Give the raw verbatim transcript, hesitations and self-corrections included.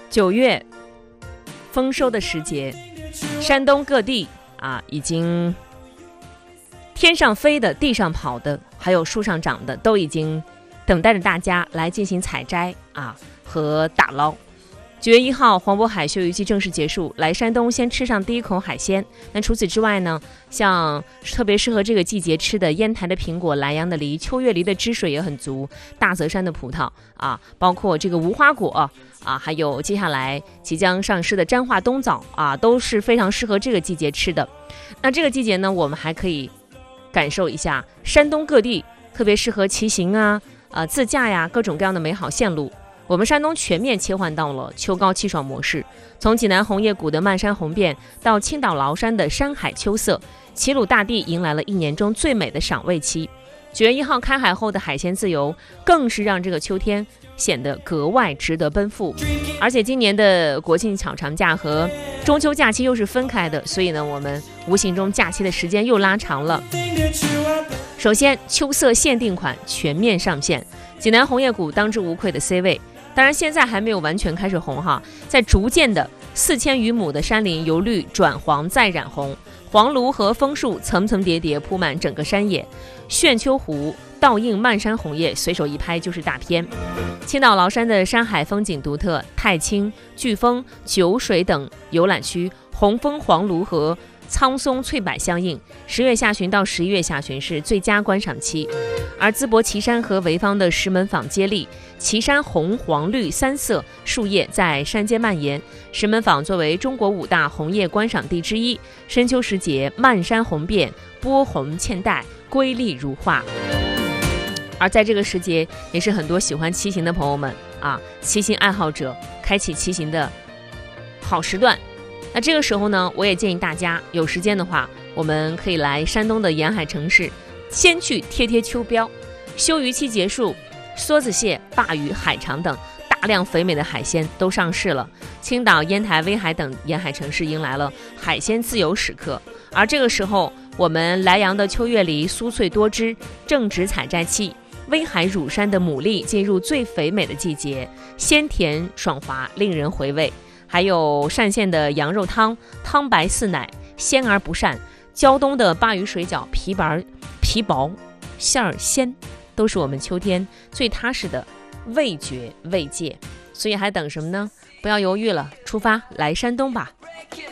九月丰收的时节，山东各地啊，已经天上飞的、地上跑的，还有树上长的，都已经等待着大家来进行采摘啊和打捞。九月一号，黄渤海休渔期正式结束，来山东先吃上第一口海鲜。那除此之外呢，像特别适合这个季节吃的烟台的苹果、莱阳的梨、秋月梨的汁水也很足，大泽山的葡萄啊，包括这个无花果啊，还有接下来即将上市的沾化冬枣啊，都是非常适合这个季节吃的。那这个季节呢，我们还可以感受一下山东各地特别适合骑行啊、呃自驾呀各种各样的美好线路。我们山东全面切换到了秋高气爽模式，从济南红叶谷的漫山红遍到青岛崂山的山海秋色，齐鲁大地迎来了一年中最美的赏味期。九月一号开海后的海鲜自由，更是让这个秋天显得格外值得奔赴。而且今年的国庆小长假和中秋假期又是分开的，所以呢，我们无形中假期的时间又拉长了。首先，秋色限定款全面上线，济南红叶谷当之无愧的 C 位。当然现在还没有完全开始红哈，在逐渐的四千余亩的山林由绿转黄再染红，黄芦和枫树层层叠叠铺满整个山野，炫秋湖倒映漫山红叶，随手一拍就是大片。青岛崂山的山海风景独特，太清、飓风、九水等游览区红枫黄芦和苍松翠柏相映，十月下旬到十一月下旬是最佳观赏期。而淄博岐山和潍坊的石门坊接力，岐山红黄绿三色树叶在山间蔓延，石门坊作为中国五大红叶观赏地之一，深秋时节漫山红遍，波红嵌带，瑰丽如画。而在这个时节，也是很多喜欢骑行的朋友们啊，骑行爱好者开启骑行的好时段。那这个时候呢，我也建议大家有时间的话，我们可以来山东的沿海城市，先去贴贴秋膘。休渔期结束，梭子蟹、鲅鱼、海肠等大量肥美的海鲜都上市了。青岛、烟台、威海等沿海城市迎来了海鲜自由时刻。而这个时候，我们莱阳的秋月梨酥脆多汁，正值采摘期。威海乳山的牡蛎进入最肥美的季节，鲜甜爽滑，令人回味。还有单县的羊肉汤，汤白似奶，鲜而不膻；胶东的鲅鱼水饺，皮薄皮薄，馅儿鲜，都是我们秋天最踏实的味觉慰藉。所以还等什么呢？不要犹豫了，出发来山东吧！